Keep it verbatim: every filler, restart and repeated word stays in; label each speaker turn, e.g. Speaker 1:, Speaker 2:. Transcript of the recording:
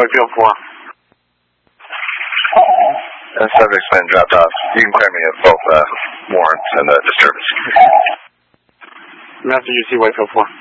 Speaker 1: Whitefield four.
Speaker 2: Uh, subject's been dropped off. You can clear me of both uh, warrants and uh, disturbance.
Speaker 1: Master U C Whitefield four.